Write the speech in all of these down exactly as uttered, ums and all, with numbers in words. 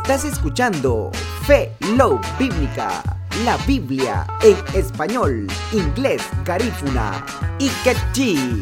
Estás escuchando Fe, Love Bíblica, la Biblia en español, inglés, garífuna y quechí.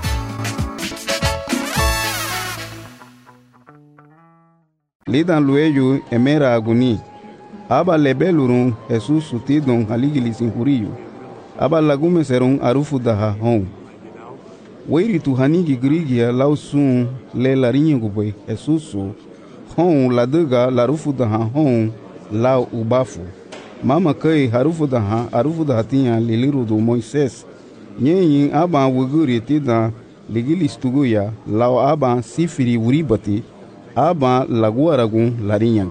Lidan lueyu emera aguni. Aba lebelurun Jesus sutidon haligili sinhuriyu. Aba lagume serun arufu daha hon. Weiri tu hanigi grigia lausun le larinha gubwe Jesusu. Hon laduga larufu daha hon lau ubafu. Mama kai harufu daha arufu daha tinha liliru do Moises. Nyenyin aba wuguri tida ligili stuguya lau aba sifiri uribati. Aba laguaragun larinha.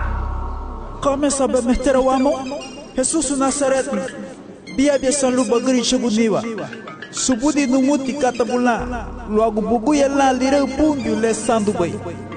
Kame sabe mestera wamo Jesus Nazaret bia bia sanlu bagri shaguniwa subudi numuti katabula luagu bugu ya la lira pungu le sandu bay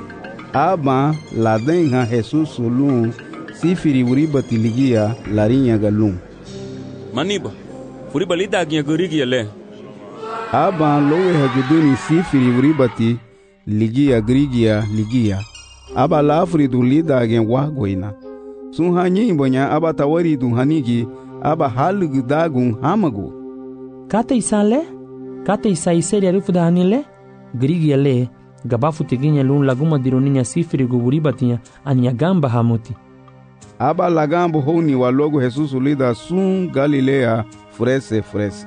Aba la denha Jesus lum sifiri uribati ligia larinha galum Maniba furiba lida ginha gurigia le Aba lowe haguduni sifiri uribati ligia grigia ligia Aba la afridu lida gen wagoina Sun hanyi bonya aba tawari du hanigi aba halugu dagun hamagu. Kata isale, kata isa iseri arifu da hanile, grigi yale, gabafu tiginya lun laguma dironinya sifiri guburibatia anya gamba hamuti. Aba lagambo honi walogo Jesus lida sun Galilea frese frese.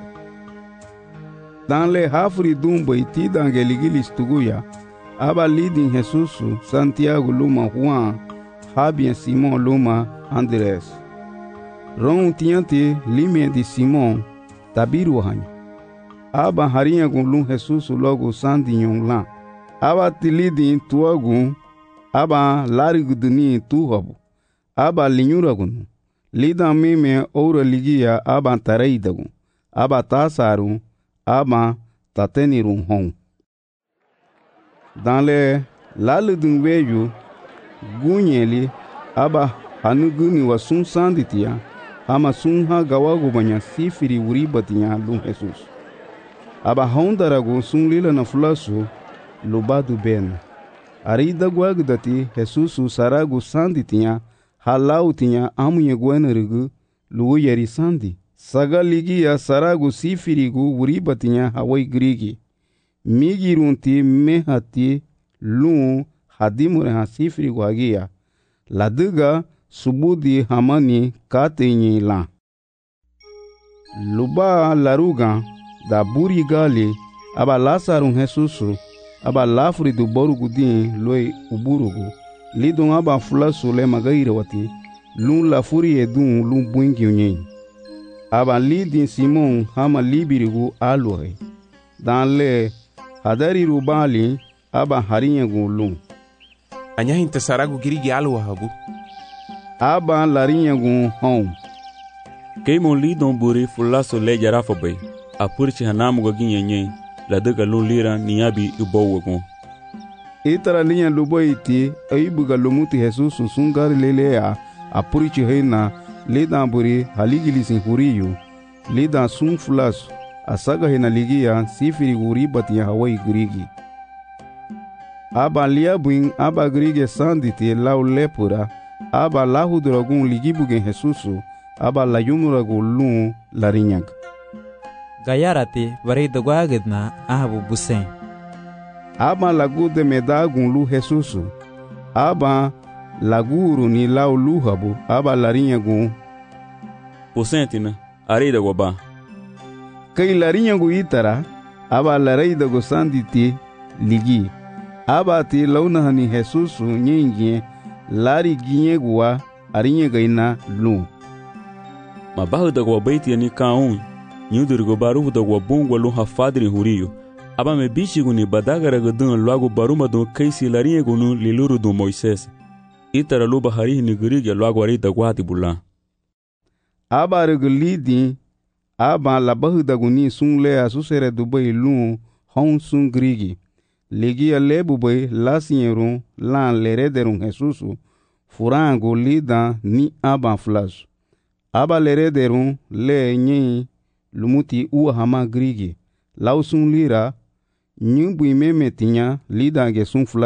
Danle hafri dumbo itida angeligili stuguya, aba leading Jesus Santiago luma Juan, Habien Simon Luma Andrés. Ron tiante lime de Simon Tabiru hanyo. Aba harinha gun Jesus logo sandinyon lan. Aba tilidin tuagun. Aba lariguduni tuhabu. Aba linyuragun. Lida mime oura ligia aba tareidagun. Aba tasarun. Aba tatenirun hon. Dans le laludun veju Gunyeli aba hanuguni wa sun sanditia ama sunha gawagu banya sifiri uribatinya lum Jesus. Aba hondaragu sun lila na fulasu lubadu ben. Arida guagdati Jesus saragu sanditia halau tinya amunye gwenerigu luuyeri sandi. Sagaligia saragu sifirigu uribatinya hawai grigi. Migirunti mehati lum hadimure ha sifiri guagia. Laduga subudi hamani katenyi la. Luba laruga da buri gali aba lasarun Jesusu aba lafri du borugu din loe uburugu. Lidon aba fulasu le magaire wati lun lafuri edun lun buingi unyen. Aba lidin Simon hama libirigu aluhe. Dan le hadari rubali aba harinyagu lun. Anya hinta saragu girigi alu habu. Aba larinha gun hom. Keimon lidon buri fulaso le jarafa bay. Apurchi hanamu gaginha nyen. La daga lun lira niabi ubowa gun. Itara linha lubo iti aibuga lumuti Jesus sungari lelea. Apurchi heina lidan buri haligili sinhuriyu. Lidan sun fulaso. Asaga hena ligia sifiri uribati ya Hawaii grigi. Aba liabuin aba grige sanditi lau lepura. Aba lahuduragun ligibugen Jesusu. Aba layumuragun lun larinyag. Gayarati varidogwagidna ahabu busen. Aba lagu de medagun lu Jesusu. Aba laguru ni lau luhabu. Aba larinyagun. Posentina, arida guaba. Kai larinyagu itara. Aba laraidago sanditi ligi. Aba ti launahani Jesusu nyenye lari ginye gua arinye gaina lu. Mabahu da gua baiti ani kaun. Nyudur go baru da gua bungwa lu hafadri huriyo. Aba me bichi guni badagara gadun luago baruma don kaisi larinye gunu liluru don Moises. Itara lu bahari nigurige luago arita guati bulan. Aba regulidi. Aba labahu da guni sun lea susere dubai lu hon sun grigi. Ligia lebu bay lasinyeron lan lerederun Jesusu furango lida ni aba flash. Aba lerederun le nyi lumuti uwa hama grigi. Lausun lira nyumbu imeme tinya lida ge sun flash.